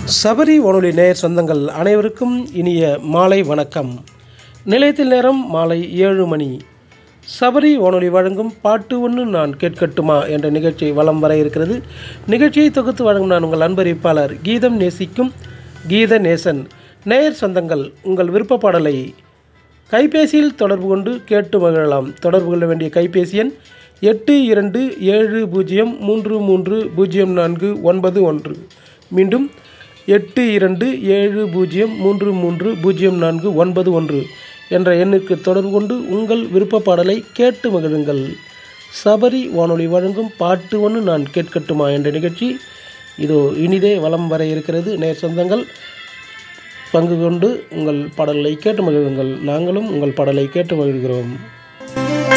சபரி வானொலி நேயர் சொந்தங்கள் அனைவருக்கும் இனிய மாலை வணக்கம். நிலையத்தில் நேரம் மாலை 7 மணி. சபரி வானொலி வழங்கும் பாட்டு ஒன்று நான் கேட்கட்டுமா என்ற நிகழ்ச்சி வலம் வர இருக்கிறது. நிகழ்ச்சியை தொகுத்து வழங்கும் நான் உங்கள் அன்பறிவிப்பாளர் கீதம் நேசிக்கும் கீத நேசன். நேயர் சொந்தங்கள் உங்கள் விருப்ப பாடலை கைபேசியில் தொடர்பு கொண்டு கேட்டு மகிழலாம். தொடர்பு கொள்ள வேண்டிய கைபேசி எண் 8270330491. மீண்டும் 8270330491 என்ற எண்ணுக்கு தொடர்பு கொண்டு உங்கள் விருப்ப பாடலை கேட்டு மகிழுங்கள். சபரி வானொலி வழங்கும் பாட்டு ஒன்று நான் கேட்கட்டுமா என்ற நிகழ்ச்சி இதோ இனிதே வலம் வர இருக்கிறது. நேர் சொந்தங்கள் பங்கு கொண்டு உங்கள் பாடல்களை கேட்டு மகிழுங்கள். நாங்களும் உங்கள் பாடலை கேட்டு மகிழ்கிறோம்.